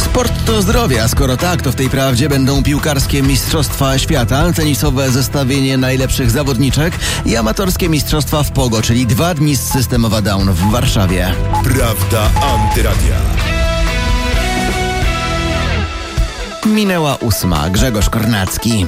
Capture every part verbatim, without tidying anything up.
Sport to zdrowie, a skoro tak, to w tej prawdzie będą piłkarskie Mistrzostwa Świata, tenisowe zestawienie najlepszych zawodniczek i amatorskie mistrzostwa w pogo, czyli dwa dni z Systemowa Down w Warszawie. Prawda Antyradia. Minęła ósma. Grzegorz Kornacki.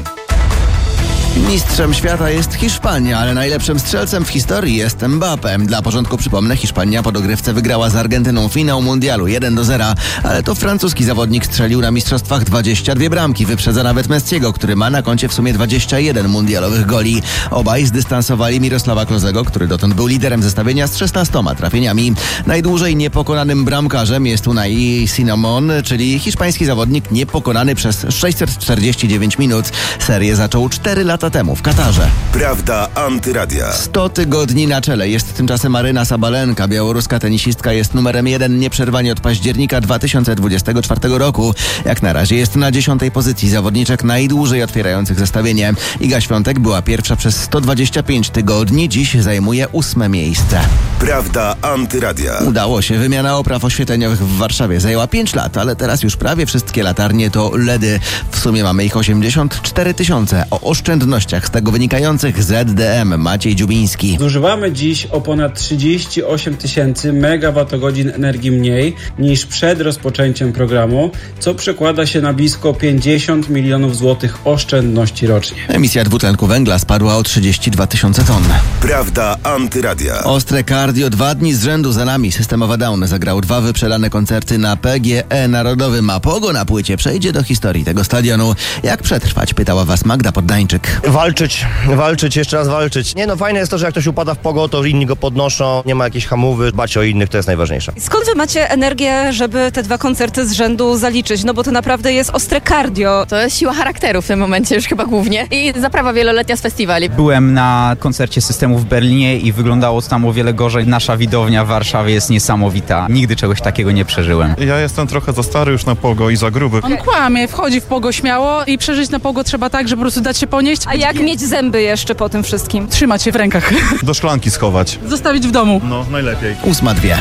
Mistrzem świata jest Hiszpania, ale najlepszym strzelcem w historii jest Mbappé. Dla porządku przypomnę, Hiszpania po dogrywce wygrała z Argentyną finał mundialu jeden do zera, ale to francuski zawodnik strzelił na mistrzostwach dwadzieścia dwie bramki, wyprzedza nawet Messiego, który ma na koncie w sumie dwadzieścia jeden mundialowych goli. Obaj zdystansowali Mirosława Klozego, który dotąd był liderem zestawienia z szesnastoma trafieniami. Najdłużej niepokonanym bramkarzem jest Unai Cinnamon, czyli hiszpański zawodnik niepokonany przez sześćset czterdzieści dziewięć minut. Serię zaczął cztery lata temu w Katarze. Prawda Antyradia. sto tygodni na czele jest tymczasem Aryna Sabalenka. Białoruska tenisistka jest numerem jeden nieprzerwanie od października dwa tysiące dwudziestego czwartego roku. Jak na razie jest na dziesiątej pozycji zawodniczek najdłużej otwierających zestawienie. Iga Świątek była pierwsza przez sto dwadzieścia pięć tygodni, dziś zajmuje ósme miejsce. Prawda Antyradia. Udało się. Wymiana opraw oświetleniowych w Warszawie zajęła pięć lat, ale teraz już prawie wszystkie latarnie to ledy. W sumie mamy ich osiemdziesiąt cztery tysiące. O oszczędnościach z tego wynikających Z D M Maciej Dziubiński. Zużywamy dziś o ponad trzydzieści osiem tysięcy megawattogodzin energii mniej niż przed rozpoczęciem programu, co przekłada się na blisko pięćdziesiąt milionów złotych oszczędności rocznie. Emisja dwutlenku węgla spadła o trzydzieści dwa tysiące ton. Prawda Antyradia. Ostre cardio dwa dni z rzędu za nami. Systemowa Down zagrał dwa wyprzedane koncerty na P G E Narodowym, a pogo na płycie przejdzie do historii tego stadionu. Jak przetrwać? Pytała was Magda Poddańczyk. Walczyć, walczyć, jeszcze raz walczyć. Nie no, fajne jest to, że jak ktoś upada w pogo, to inni go podnoszą, nie ma jakiejś hamowy, dbać o innych, to jest najważniejsze. Skąd wy macie energię, żeby te dwa koncerty z rzędu zaliczyć? No bo to naprawdę jest ostre cardio. To jest siła charakteru w tym momencie już chyba głównie i zaprawa wieloletnia z festiwali. Byłem na koncercie Systemu w Berlinie i wyglądało tam o wiele gorzej. Nasza widownia w Warszawie jest niesamowita. Nigdy czegoś takiego nie przeżyłem. Ja jestem trochę za stary już na pogo i za gruby. On kłamie, wchodzi w pogo śmiało i przeżyć na pogo trzeba tak, żeby po prostu dać się ponieść. A jak mieć zęby jeszcze po tym wszystkim? Trzymać je w rękach. Do szklanki schować. Zostawić w domu. No, najlepiej. Ósma dwie.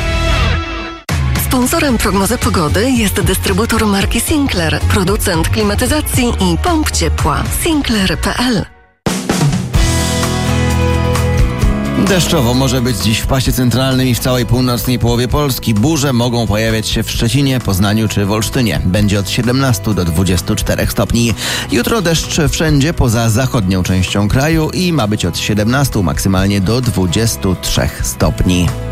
Sponsorem prognozy pogody jest dystrybutor marki Sinclair, producent klimatyzacji i pomp ciepła. Sinclair kropka p l. Deszczowo może być dziś w pasie centralnym i w całej północnej połowie Polski. Burze mogą pojawiać się w Szczecinie, Poznaniu czy w Olsztynie. Będzie od siedemnastu do dwudziestu czterech stopni. Jutro deszcz wszędzie poza zachodnią częścią kraju i ma być od siedemnastu maksymalnie do dwudziestu trzech stopni.